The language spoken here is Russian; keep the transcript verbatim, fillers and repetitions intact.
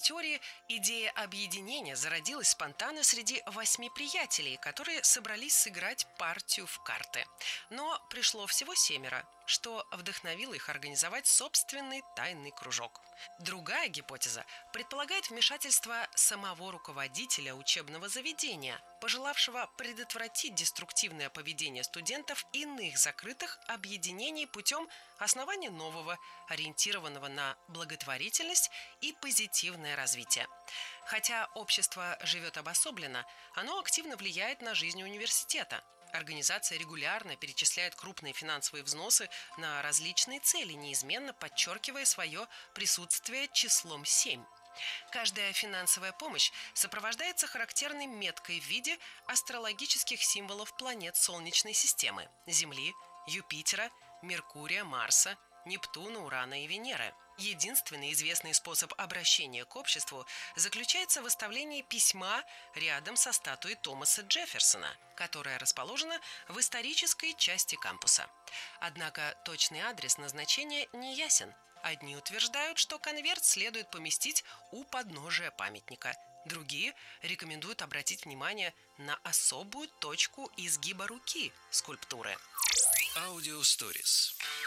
теории, идея объединения зародилась спонтанно среди восьми приятелей, которые собрались сыграть партию в карты. Но пришло всего семеро, что вдохновило их организовать собственный тайный кружок. Другая гипотеза предполагает вмешательство самого руководителя учебного заведения, пожелавшего предотвратить деструктивное поведение студентов иных закрытых объединений путем основания нового, ориентированного на благотворительность и позитивное развитие. Хотя общество живет обособленно, оно активно влияет на жизнь университета. Организация регулярно перечисляет крупные финансовые взносы на различные цели, неизменно подчеркивая свое присутствие числом семь. Каждая финансовая помощь сопровождается характерной меткой в виде астрологических символов планет Солнечной системы – Земли, Юпитера, Меркурия, Марса, Нептуна, Урана и Венеры. Единственный известный способ обращения к обществу заключается в выставлении письма рядом со статуей Томаса Джефферсона, которая расположена в исторической части кампуса. Однако точный адрес назначения не ясен. Одни утверждают, что конверт следует поместить у подножия памятника. Другие рекомендуют обратить внимание на особую точку изгиба руки скульптуры. Аудио Stories.